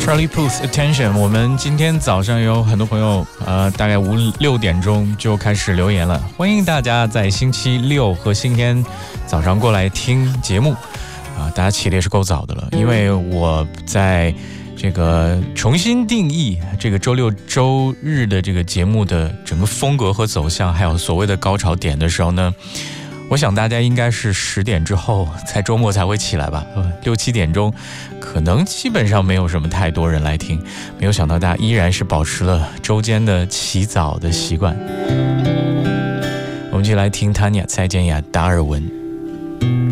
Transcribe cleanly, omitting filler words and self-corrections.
Charlie Puth Attention。 我们今天早上有很多朋友大概5、6点钟就开始留言了，欢迎大家在星期六和星期天早上过来听节目大家起的也是够早的了，因为我在这个重新定义这个周六周日的这个节目的整个风格和走向，还有所谓的高潮点的时候呢，我想大家应该是10点之后在周末才会起来吧，6、7点钟可能基本上没有什么太多人来听，没有想到大家依然是保持了周间的起早的习惯。我们就来听塔尼亚·蔡健雅·达尔文。